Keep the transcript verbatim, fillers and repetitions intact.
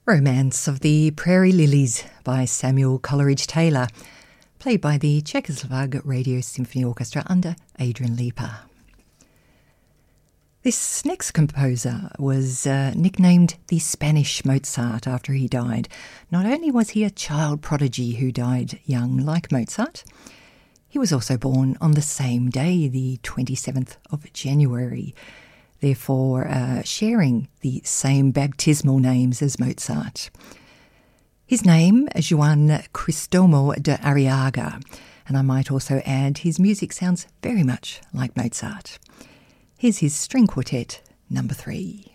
Romance of the Prairie Lilies by Samuel Coleridge Taylor, played by the Czechoslovak Radio Symphony Orchestra under Adrian Lieper. This next composer was uh, nicknamed the Spanish Mozart after he died. Not only was he a child prodigy who died young like Mozart, he was also born on the same day, the twenty-seventh of January, therefore uh, sharing the same baptismal names as Mozart. His name, Juan Cristomo de Arriaga, and I might also add his music sounds very much like Mozart. Here's his string quartet, number three.